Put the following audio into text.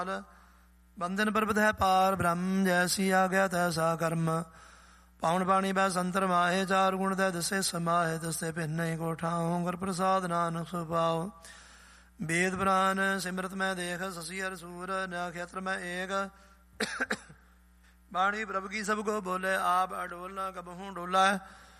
ਬੰਧਨ ਪਰਬਤ ਹੈ ਪਾਰ ਬ੍ਰਹਮ, ਜੈਸੀ ਆਗਿਆ ਤੈਸਾ ਕਰਮ। ਪਾਉਣ ਪਾਣੀ ਬੈ ਸੰਤਰ ਮਾਹੇ, ਚਾਰ ਗੁਣ ਤੈ ਦਸੇ ਸਮਾਹੇ। ਦਸੇ ਭਿੰਨ ਕੋ ਠਾਉ, ਗੁਰ ਪ੍ਰਸਾਦ ਨਾਨਕ ਸੁਭਾਉ। ਵੇਦ ਪੁਰਾਨ ਸਿਮਰਤ ਮੈਂ ਦੇਖ, ਸਸੀ ਹਰ ਸੂਰ ਨਖੇਤਰ ਮੈਂ ਏਕ। ਬਾਣੀ ਪ੍ਰਭ ਕੀ ਸਭ ਕੋ ਬੋਲੇ, ਆਪ ਅਡੋਲ ਨ ਕਬਹੂ ਡੋਲਾ।